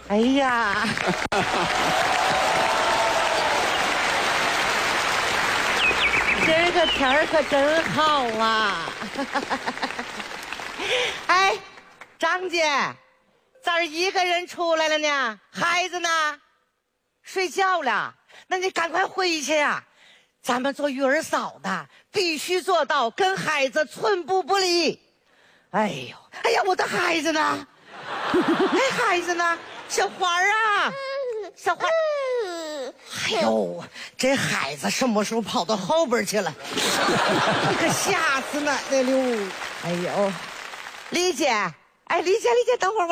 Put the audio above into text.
哎呀，这个天儿可真好啊！哎，张姐，咋儿一个人出来了呢？孩子呢？睡觉了？那你赶快回去呀！咱们做育儿嫂的必须做到跟孩子寸步不离。哎呦，哎呀，我的孩子呢？哎，孩子呢？小花儿啊，小花。哎呦，这孩子什么时候跑到后边去了？可吓死奶奶了！哎呦，李姐，哎，李姐，等会儿。